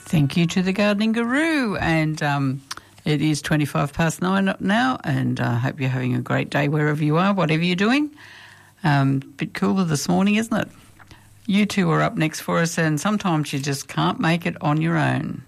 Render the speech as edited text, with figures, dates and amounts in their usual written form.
Thank you to the Gardening Guru, and it is 9:25 now, and I hope you're having a great day wherever you are, whatever you're doing. Bit cooler this morning, isn't it? You two are up next for us, and sometimes you just can't make it on your own.